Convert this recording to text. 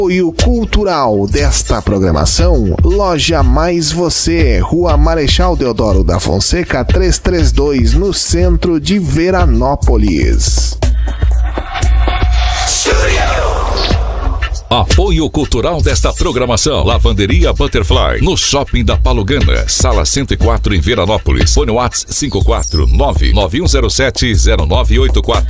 Apoio cultural desta programação, Loja Mais Você, Rua Marechal Deodoro da Fonseca 332, no centro de Veranópolis. Apoio cultural desta programação, Lavanderia Butterfly, no Shopping da Palugana, Sala 104 em Veranópolis. Fone WhatsApp 549-9107-0984.